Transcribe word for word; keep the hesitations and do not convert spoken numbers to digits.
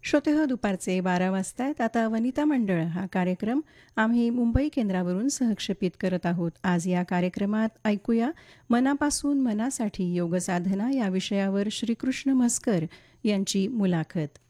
श्रोतेहो, दुपारचे बारा वाजतायत. आता वनिता मंडळ हा कार्यक्रम आम्ही मुंबई केंद्रावरून सहक्षेपित करत आहोत. आज या कार्यक्रमात ऐकूया मनापासून मनासाठी योगसाधना या विषयावर श्रीकृष्ण म्हसकर यांची मुलाखत.